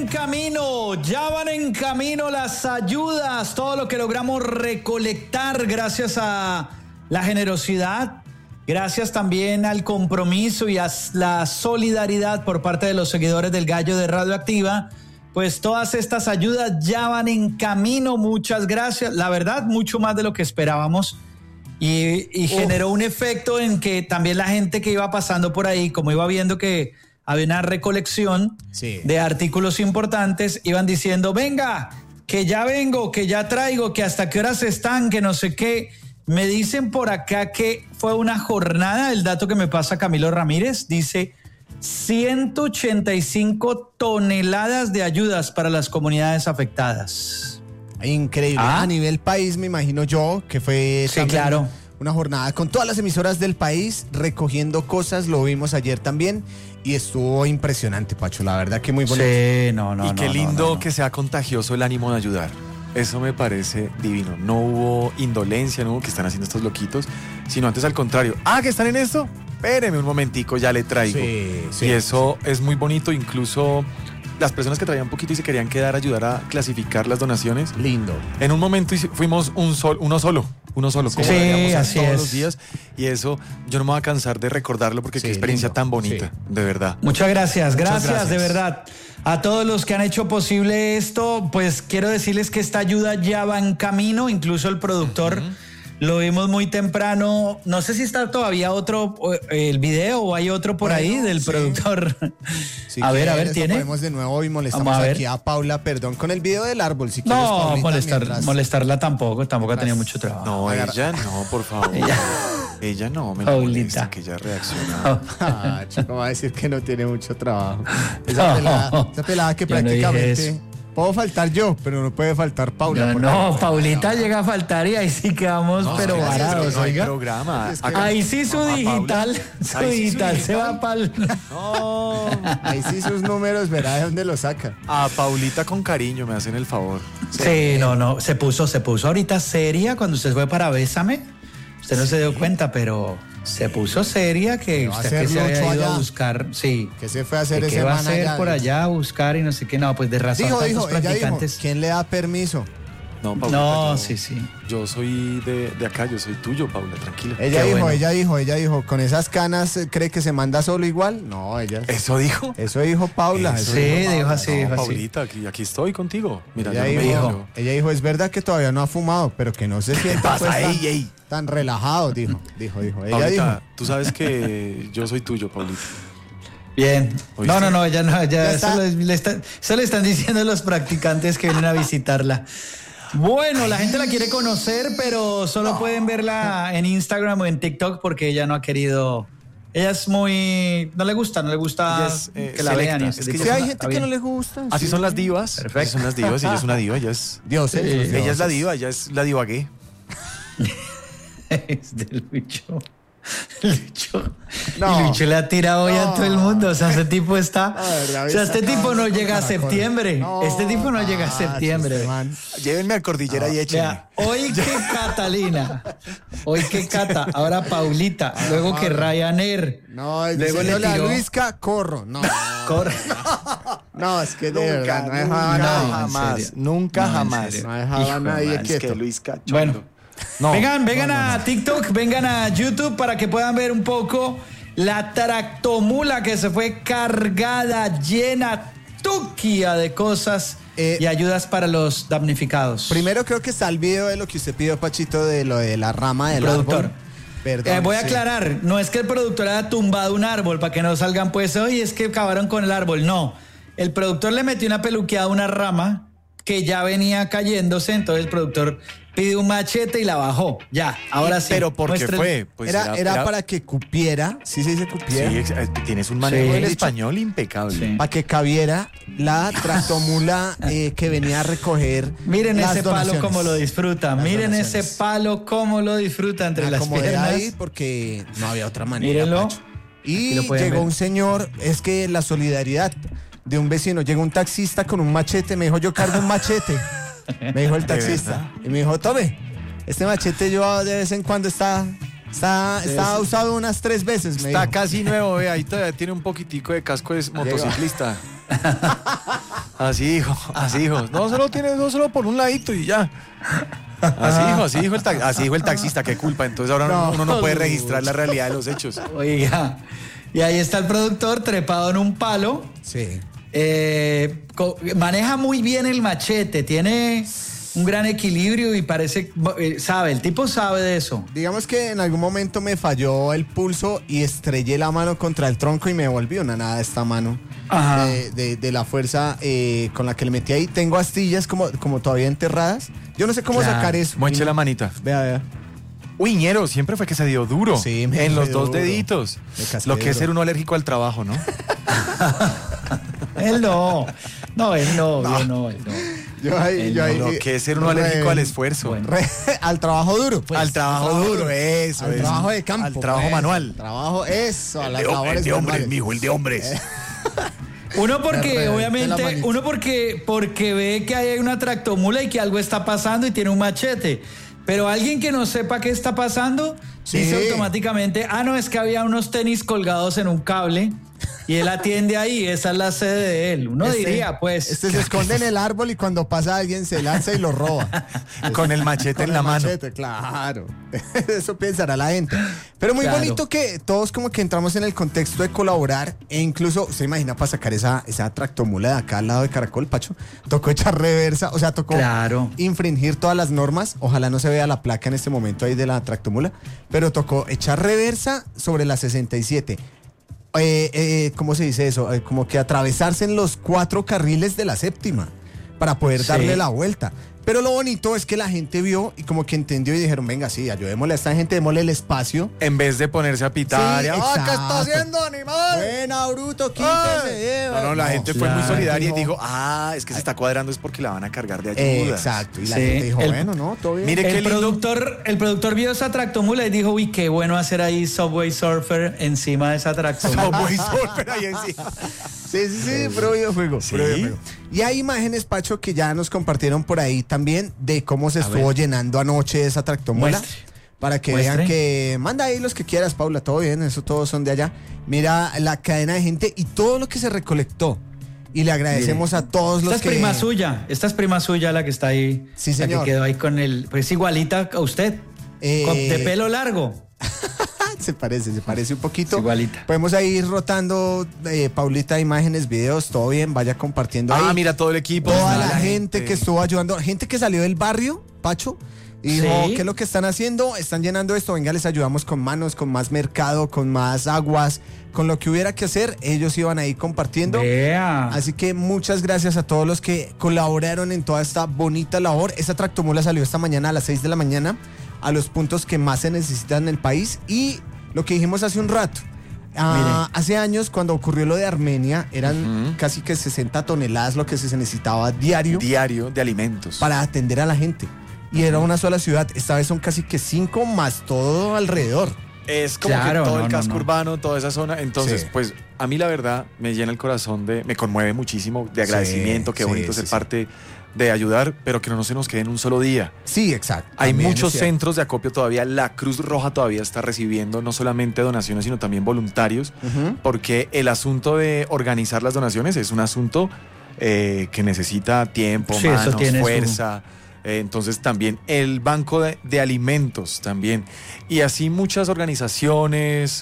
ya van en camino las ayudas, todo lo que logramos recolectar gracias a la generosidad, gracias también al compromiso y a la solidaridad por parte de los seguidores del Gallo de Radioactiva. Pues todas estas ayudas ya van en camino, muchas gracias, la verdad mucho más de lo que esperábamos y generó un efecto en que también la gente que iba pasando por ahí, como iba viendo que había una recolección de artículos importantes, iban diciendo, venga, que ya vengo, que ya traigo, que hasta qué horas están, que no sé qué. Me dicen por acá que fue una jornada, el dato que me pasa Camilo Ramírez, dice 185 toneladas de ayudas para las comunidades afectadas. Increíble. A nivel país, me imagino yo, que fue claro, una jornada con todas las emisoras del país recogiendo cosas, lo vimos ayer también. Y estuvo impresionante, Pacho, la verdad que muy bonito. Sí, y qué lindo que sea contagioso el ánimo de ayudar. Eso me parece divino. No hubo indolencia, no hubo que están haciendo estos loquitos, sino antes al contrario. ¿Que están en esto? Espéreme un momentico, ya le traigo. Sí, y eso es muy bonito, incluso las personas que traían un poquito y se querían quedar a ayudar a clasificar las donaciones. Lindo. En un momento fuimos uno solo, como así todos es. los días, y eso yo no me voy a cansar de recordarlo porque qué experiencia tan bonita, de verdad. Muchas gracias, de verdad. A todos los que han hecho posible esto, pues quiero decirles que esta ayuda ya va en camino, incluso el productor lo vimos muy temprano, no sé si está todavía el video o hay otro por ahí del productor. Si a ver, ¿tiene? Podemos de nuevo y molestamos aquí a Paula, perdón, con el video del árbol, si quieres, No, Paulita, molestarla tampoco ha tenido mucho trabajo. No, ella no, por favor. Ella no, me molesta que ella reacciona. Chico, va a decir que no tiene mucho trabajo. Esa pelada que prácticamente... Puedo faltar yo, pero no puede faltar Paula. Paulita llega a faltar y ahí sí quedamos, pero varados, oiga. Programa. Ahí sí su digital se va para No, ahí sí sus números, verá de dónde los saca. A Paulita con cariño, me hacen el favor. Sí, no, se puso ahorita seria cuando usted fue para Bésame. Usted no se dio cuenta, pero se puso seria que usted que se había ido a buscar, que se fue a hacer ese que va a hacer por allá a buscar y no sé qué, pues de razón tantos practicantes. Dijo, ¿quién le da permiso? No, Paulita, no, sí. Yo soy de acá, yo soy tuyo, Paula, tranquila. Ella dijo, con esas canas, ¿cree que se manda solo igual? No, ella... ¿Eso dijo? Eso dijo Paula. Dijo así. Paulita, aquí estoy contigo. Mira, ella dijo, es verdad que todavía no ha fumado, pero que no se sienta tan relajado, dijo. Paulita, ella dijo. Tú sabes que yo soy tuyo, Paulita. Bien. No, ella eso le están diciendo los practicantes que vienen a visitarla. Bueno, la gente la quiere conocer, pero solo pueden verla en Instagram o en TikTok porque ella no ha querido. Ella es muy... No le gusta que la vean. Es que hay gente que no le gusta. Así son las divas. Perfecto. Así son las divas. Ella es una diva, ella es... Dios, ella es la diva, ella es la diva gay. Es del Lucho. Lucho le ha tirado hoy a todo el mundo. O sea, ese tipo está. Este tipo no llega a septiembre. Este tipo no llega a septiembre. Llévenme a Cordillera y échenme. Hoy que Catalina. Hoy que Cata. Ahora Paulita. Luego que Ryanair. Luego le tiró a Luisca, corro. Corre. No, es que de verdad no dejaba jamás. Nunca jamás. No dejaba a nadie quieto. Es que Luisca. Bueno. Vengan a TikTok, vengan a YouTube para que puedan ver un poco la tractomula que se fue cargada, llena, tuquia de cosas y ayudas para los damnificados. Primero creo que está el video de lo que usted pidió, Pachito, de lo de la rama del productor. Perdón, voy a aclarar, no es que el productor haya tumbado un árbol para que no salgan pues, oye, es que acabaron con el árbol. No, el productor le metió una peluqueada a una rama que ya venía cayéndose, entonces el productor pide un machete y la bajó. Ya, ahora sí. ¿Pero por qué fue? Pues era para que cupiera, ¿sí se dice cupiera? Sí, tienes un manejo del español impecable. Sí. Para que cabiera la tractomula que venía a recoger. Miren las ese donaciones. Palo como lo disfruta. Miren ese palo como lo disfruta entre las piernas. Ahí porque no había otra manera. Mírenlo. Y llegó un señor, es que la solidaridad de un vecino, llegó un taxista con un machete, me dijo, yo cargo un machete. Me dijo el taxista. Y me dijo, tome, este machete yo de vez en cuando está usado unas 3 veces. Está casi nuevo, ahí todavía tiene un poquitico de casco de motociclista. Así dijo. No solo por un ladito y ya. Así dijo el taxista, qué culpa. Entonces ahora uno no puede registrar la realidad de los hechos. Oiga, y ahí está el productor trepado en un palo. Sí. Maneja muy bien el machete, tiene un gran equilibrio y parece, el tipo sabe de eso. Digamos que en algún momento me falló el pulso y estrellé la mano contra el tronco y me volvió una nada esta mano. Ajá. De la fuerza con la que le metí ahí. Tengo astillas como todavía enterradas. Yo no sé cómo sacar eso. Mueche la manita. Vea. Uy, ñero, siempre fue que se dio duro. Sí, en los dio dos duro. deditos. Lo que es ser uno alérgico al trabajo, ¿no? Él no. No, él no. Yo ahí. Lo que es ser uno alérgico al esfuerzo. Bueno. Al trabajo duro. Pues. Al trabajo duro, eso. Al trabajo de campo. Al trabajo manual. Trabajo, eso. A las labores El de hombres, manuales. mijo, el de hombres. Uno porque, la obviamente, manita. porque ve que hay una tractomula y que algo está pasando y tiene un machete. Pero alguien que no sepa qué está pasando, Sí. dice automáticamente, no, es que había unos tenis colgados en un cable y él atiende ahí, esa es la sede de él. Uno diría, pues... se esconde en el árbol y cuando pasa alguien se lanza y lo roba. Con el machete en la mano. Machete, claro. Eso pensará la gente. Pero muy Claro. bonito que todos como que entramos en el contexto de colaborar e incluso, ¿se imagina para sacar esa tractomula de acá al lado de Caracol, Pacho? Tocó echar reversa, o sea, tocó Claro. infringir todas las normas. Ojalá no se vea la placa en este momento ahí de la tractomula, pero tocó echar reversa sobre la 67. ¿Cómo se dice eso? Como que atravesarse en los 4 carriles de la séptima para poder darle la vuelta. Pero lo bonito es que la gente vio y como que entendió y dijeron, venga, sí, ayudémosle a esta gente, démosle el espacio. En vez de ponerse a pitar. Sí, ¿Qué exacto. está haciendo, animal? Buena, bruto, ¡Ay! quítese. No, la gente fue muy claro. solidaria y dijo, es que se está cuadrando es porque la van a cargar de ayuda. Exacto. Y la Sí, gente dijo, el- bueno, no, todo bien. Mire qué El lindo. productor vio esa tractomula y dijo, uy, qué bueno hacer ahí Subway Surfer encima de esa tractomula. Subway Surfer ahí encima. Sí, puro videojuego. ¿Sí? Puro videojuego. Y hay imágenes, Pacho, que ya nos compartieron por ahí también de cómo se estuvo llenando anoche esa tractomula. Muestre. Para que Muestre. vean que... Manda ahí los que quieras, Paula, todo bien, eso todos son de allá. Mira la cadena de gente y todo lo que se recolectó. Y le agradecemos a todos los Esta que... esta es prima suya la que está ahí. Sí, La señor. que quedó ahí con pues igualita a usted. De pelo largo. Se parece un poquito. Es igualita. Podemos ahí ir rotando, Paulita, imágenes, videos, todo bien, vaya compartiendo ahí. Mira todo el equipo. Toda la gente que estuvo ayudando, gente que salió del barrio, Pacho, y dijo, Sí. ¿qué es lo que están haciendo? Están llenando esto, venga, les ayudamos con manos, con más mercado, con más aguas, con lo que hubiera que hacer, ellos iban ahí compartiendo. Vea. Así que muchas gracias a todos los que colaboraron en toda esta bonita labor. Esa tractomula salió esta mañana a las 6 de la mañana a los puntos que más se necesitan en el país y lo que dijimos hace un rato. Hace años, cuando ocurrió lo de Armenia, eran casi que 60 toneladas lo que se necesitaba diario de alimentos. para atender a la gente. Y era una sola ciudad. Esta vez son casi que 5 más todo alrededor. Es como Claro, que todo el no, casco no. urbano, toda esa zona. Entonces, Sí. pues a mí la verdad me llena el corazón me conmueve muchísimo de agradecimiento. Qué sí, bonito sí, ser sí. parte de ayudar, pero que no se nos quede en un solo día. Sí, exacto. Hay También muchos es cierto. centros de acopio todavía. La Cruz Roja todavía está recibiendo no solamente donaciones, sino también voluntarios, porque el asunto de organizar las donaciones es un asunto que necesita tiempo, Sí, eso manos, tiene su- fuerza. Entonces también el banco de alimentos también. Y así muchas organizaciones,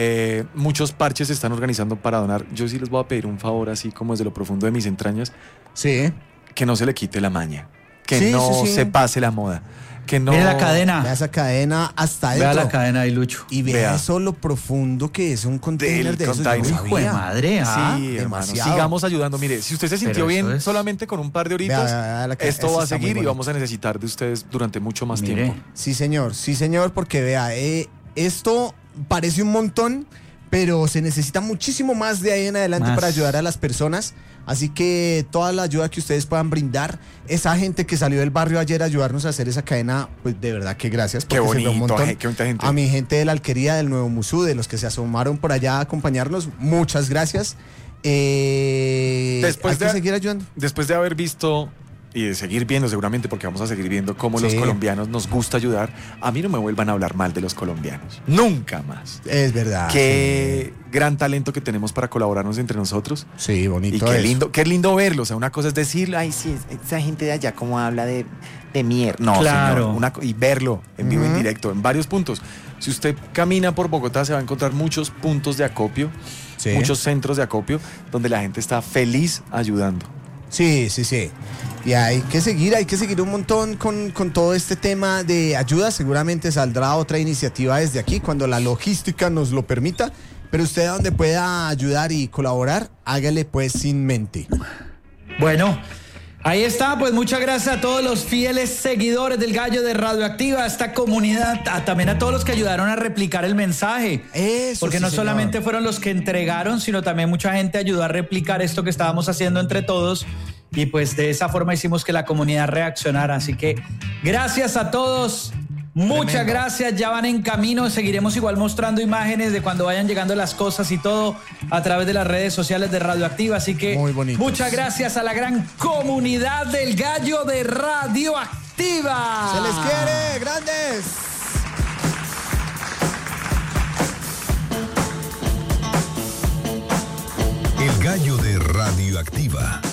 muchos parches se están organizando para donar. Yo sí les voy a pedir un favor, así como desde lo profundo de mis entrañas, Sí. que no se le quite la maña, que Sí, no sí, sí. se pase la moda, que no... Mire la cadena. Vea esa cadena hasta Vea adentro. la cadena ahí, Lucho. Y vea, Vea. eso lo profundo que es un container Del de esos. container. Yo no Hijo de sabía. madre, Sí, hermano, demasiado. sigamos ayudando. Mire, si usted se sintió Pero bien eso es- solamente con un par de horitas, Vea, esto eso va a está muy seguir y bonito. vamos a necesitar de ustedes durante mucho más Mire. tiempo. Sí, señor, porque vea, esto parece un montón, pero se necesita muchísimo más de ahí en adelante Más. para ayudar a las personas. Así que toda la ayuda que ustedes puedan brindar, esa gente que salió del barrio ayer a ayudarnos a hacer esa cadena, pues de verdad que gracias. Qué porque se ve un bonito, montón. qué bonita gente. A mi gente de la Alquería, del Nuevo Musú, de los que se asomaron por allá a acompañarnos, muchas gracias. Hay que seguir ayudando. Después de haber visto y de seguir viendo seguramente, porque vamos a seguir viendo cómo los colombianos nos gusta ayudar, a mí no me vuelvan a hablar mal de los colombianos. Nunca más. Es verdad. Qué gran talento que tenemos para colaborarnos entre nosotros. Sí, bonito. Y qué lindo verlo. O sea, una cosa es decir, ay, sí, esa gente de allá cómo habla de mierda. No, claro. Señor, y verlo en vivo, en directo, en varios puntos. Si usted camina por Bogotá, se va a encontrar muchos puntos de acopio, muchos centros de acopio, donde la gente está feliz ayudando. Sí. Y hay que seguir un montón con todo este tema de ayuda. Seguramente saldrá otra iniciativa desde aquí cuando la logística nos lo permita. Pero usted donde pueda ayudar y colaborar, hágale pues sin mente. Bueno, ahí está, pues muchas gracias a todos los fieles seguidores del Gallo de Radioactiva, a esta comunidad, también a todos los que ayudaron a replicar el mensaje. Eso, porque no solamente fueron los que entregaron, sino también mucha gente ayudó a replicar esto que estábamos haciendo entre todos. Y pues de esa forma hicimos que la comunidad reaccionara. Así que gracias a todos. Muchas gracias, ya van en camino. Seguiremos igual mostrando imágenes de cuando vayan llegando las cosas y todo a través de las redes sociales de Radioactiva. Así que muchas gracias a la gran comunidad del Gallo de Radioactiva. ¡Se les quiere, grandes! El Gallo de Radioactiva.